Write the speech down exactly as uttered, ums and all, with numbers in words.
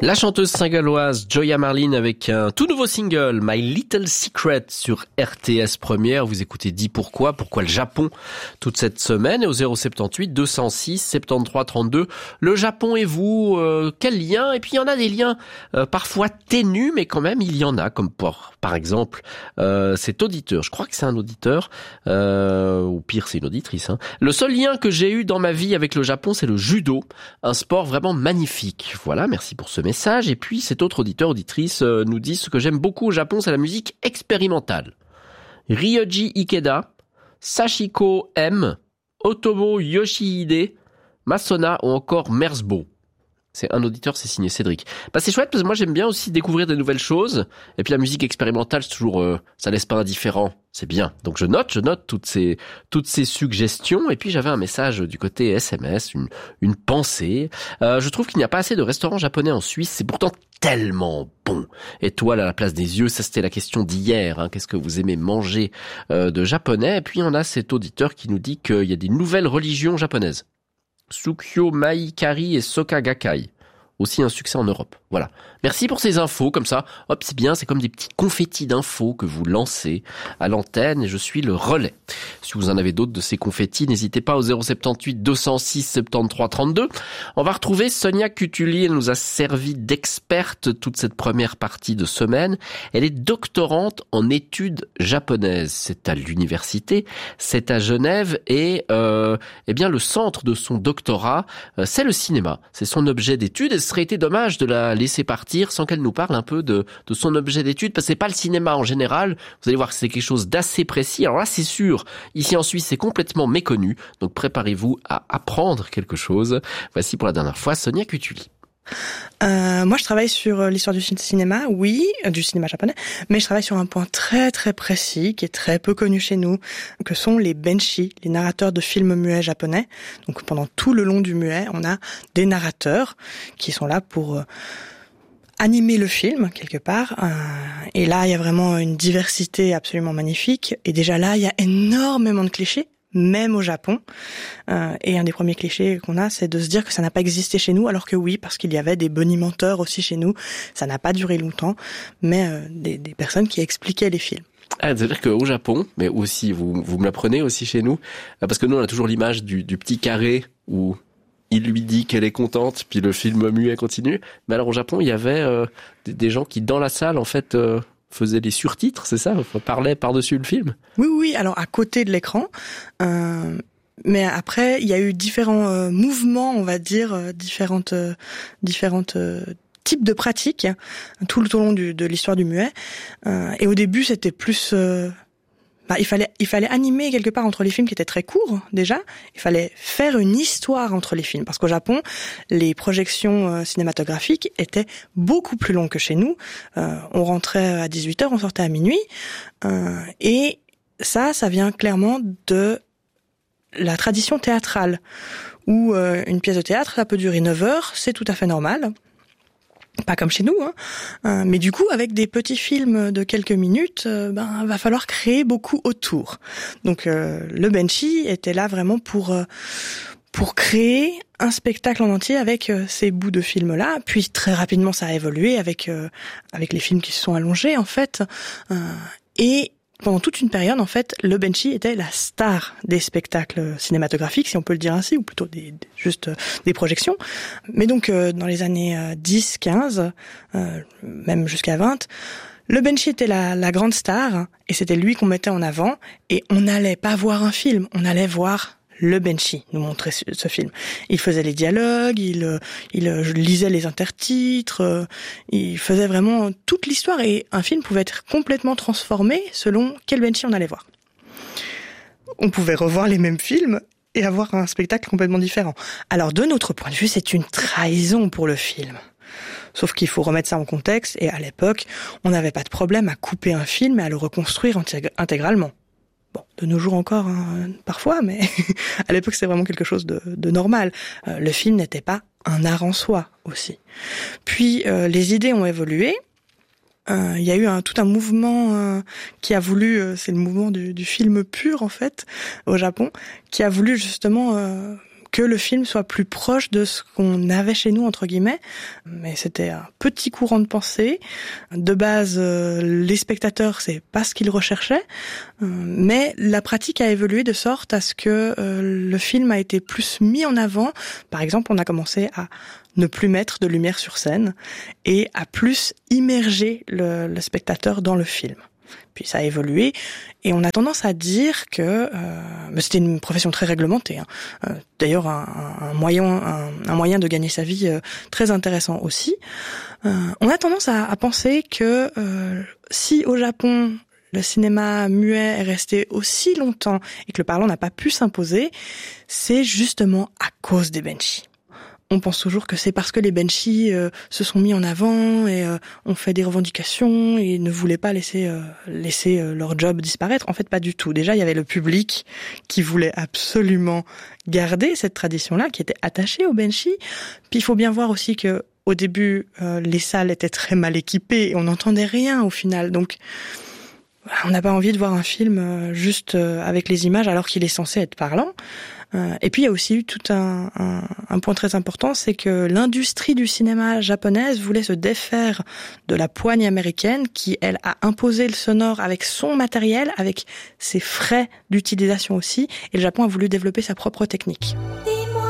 La chanteuse saint-galloise Joya Marlin avec un tout nouveau single, My Little Secret, sur R T S Première. Vous écoutez Dis Pourquoi, pourquoi le Japon toute cette semaine. Et au zéro sept huit deux zéro six soixante-treize trente-deux, le Japon et vous, euh, quel lien? Et puis il y en a des liens euh, parfois ténus, mais quand même il y en a, comme pour, par exemple euh, cet auditeur. Je crois que c'est un auditeur, euh, ou pire c'est une auditrice. Hein. Le seul lien que j'ai eu dans ma vie avec le Japon, c'est le judo, un sport vraiment magnifique. Voilà, merci pour ce message. Message. Et puis cet autre auditeur, auditrice euh, nous dit: ce que j'aime beaucoup au Japon, c'est la musique expérimentale. Ryoji Ikeda, Sachiko M, Otomo Yoshihide, Masona ou encore Merzbo. C'est un auditeur, c'est signé Cédric. Bah c'est chouette parce que moi j'aime bien aussi découvrir de nouvelles choses. Et puis la musique expérimentale, c'est toujours, euh, ça laisse pas indifférent. C'est bien. Donc je note, je note toutes ces toutes ces suggestions. Et puis j'avais un message du côté S M S, une une pensée. Euh, je trouve qu'il n'y a pas assez de restaurants japonais en Suisse. C'est pourtant tellement bon. Étoile à la place des yeux, ça c'était la question d'hier. Hein. Qu'est-ce que vous aimez manger euh, de japonais? Et puis on a cet auditeur qui nous dit qu'il y a des nouvelles religions japonaises. Tsukyo Mai Kari et Soka Gakkai. Aussi un succès en Europe. Voilà. Merci pour ces infos, comme ça. Hop, c'est bien, c'est comme des petits confettis d'infos que vous lancez à l'antenne et je suis le relais. Si vous en avez d'autres de ces confettis, n'hésitez pas au zéro sept huit deux zéro six soixante-treize trente-deux. On va retrouver Sonia Cutuli, elle nous a servi d'experte toute cette première partie de semaine. Elle est doctorante en études japonaises. C'est à l'université, c'est à Genève et euh, eh bien le centre de son doctorat, euh, c'est le cinéma. C'est son objet d'étude et ce serait été dommage de la laisser partir sans qu'elle nous parle un peu de, de son objet d'étude, parce que c'est pas le cinéma en général. Vous allez voir que c'est quelque chose d'assez précis. Alors là, c'est sûr, ici en Suisse, c'est complètement méconnu. Donc préparez-vous à apprendre quelque chose. Voici pour la dernière fois Sonia Cutuli. Euh, moi, je travaille sur l'histoire du cinéma, oui, du cinéma japonais, mais je travaille sur un point très très précis qui est très peu connu chez nous, que sont les benshi, les narrateurs de films muets japonais. Donc pendant tout le long du muet, on a des narrateurs qui sont là pour euh, animer le film quelque part. Euh, et là, il y a vraiment une diversité absolument magnifique. Et déjà là, il y a énormément de clichés, même au Japon. Euh, et un des premiers clichés qu'on a, c'est de se dire que ça n'a pas existé chez nous, alors que oui, parce qu'il y avait des bonimenteurs aussi chez nous. Ça n'a pas duré longtemps, mais euh, des, des personnes qui expliquaient les films. Ah, c'est-à-dire qu'au Japon, mais aussi, vous, vous me l'apprenez aussi chez nous, parce que nous, on a toujours l'image du, du petit carré où il lui dit qu'elle est contente, puis le film muet continue. Mais alors au Japon, il y avait euh, des, des gens qui, dans la salle, en fait, euh, faisaient les surtitres, c'est ça? Enfin, parlaient par-dessus le film? Oui, oui, alors à côté de l'écran. Euh, mais après, il y a eu différents euh, mouvements, on va dire, euh, différentes, euh, différentes euh, types de pratiques tout le long du, de l'histoire du muet. Euh, et au début, c'était plus... Euh, Bah, il fallait, il fallait animer quelque part entre les films qui étaient très courts, déjà. Il fallait faire une histoire entre les films. Parce qu'au Japon, les projections euh, cinématographiques étaient beaucoup plus longues que chez nous. Euh, on rentrait à dix-huit heures, on sortait à minuit. Euh, et ça, ça vient clairement de la tradition théâtrale. Où euh, une pièce de théâtre, ça peut durer neuf heures, c'est tout à fait normal. Pas comme chez nous, hein. Euh, mais du coup, avec des petits films de quelques minutes, euh, ben, va falloir créer beaucoup autour. Donc, euh, le benshi était là vraiment pour euh, pour créer un spectacle en entier avec euh, ces bouts de films-là. Puis très rapidement, ça a évolué avec euh, avec les films qui se sont allongés, en fait. Euh, et pendant toute une période, en fait, le benshi était la star des spectacles cinématographiques, si on peut le dire ainsi, ou plutôt des, des, juste euh, des projections. Mais donc, euh, dans les années euh, dix, quinze, euh, même jusqu'à vingt, le benshi était la, la grande star, et c'était lui qu'on mettait en avant, et on n'allait pas voir un film, on allait voir le benshi nous montrait ce, ce film. Il faisait les dialogues, il, il lisait les intertitres, il faisait vraiment toute l'histoire et un film pouvait être complètement transformé selon quel benshi on allait voir. On pouvait revoir les mêmes films et avoir un spectacle complètement différent. Alors de notre point de vue, c'est une trahison pour le film. Sauf qu'il faut remettre ça en contexte et à l'époque, on n'avait pas de problème à couper un film et à le reconstruire intég- intégralement. Bon, de nos jours encore, hein, parfois, mais à l'époque, c'était vraiment quelque chose de, de normal. Euh, le film n'était pas un art en soi, aussi. Puis, euh, les idées ont évolué. Euh, il y a eu un, tout un mouvement euh, qui a voulu, euh, c'est le mouvement du, du film pur, en fait, au Japon, qui a voulu justement... Euh, que le film soit plus proche de ce qu'on avait chez nous, entre guillemets. Mais c'était un petit courant de pensée. De base, euh, les spectateurs, c'est pas ce qu'ils recherchaient. Euh, mais la pratique a évolué de sorte à ce que euh, le film a été plus mis en avant. Par exemple, on a commencé à ne plus mettre de lumière sur scène et à plus immerger le, le spectateur dans le film. Puis ça a évolué et on a tendance à dire que euh, mais c'était une profession très réglementée. Hein. Euh, d'ailleurs, un, un moyen, un, un moyen de gagner sa vie euh, très intéressant aussi. Euh, on a tendance à, à penser que euh, si au Japon le cinéma muet est resté aussi longtemps et que le parlant n'a pas pu s'imposer, c'est justement à cause des benshi. On pense toujours que c'est parce que les benshi euh, se sont mis en avant et euh, ont fait des revendications et ne voulaient pas laisser euh, laisser euh, leur job disparaître. En fait, pas du tout. Déjà, il y avait le public qui voulait absolument garder cette tradition-là, qui était attaché aux benshi. Puis il faut bien voir aussi que au début, euh, les salles étaient très mal équipées et on n'entendait rien au final. Donc, on n'a pas envie de voir un film euh, juste euh, avec les images alors qu'il est censé être parlant. Euh, et puis il y a aussi eu tout un, un, un point très important, c'est que l'industrie du cinéma japonaise voulait se défaire de la poigne américaine qui, elle, a imposé le sonore avec son matériel, avec ses frais d'utilisation aussi, et le Japon a voulu développer sa propre technique.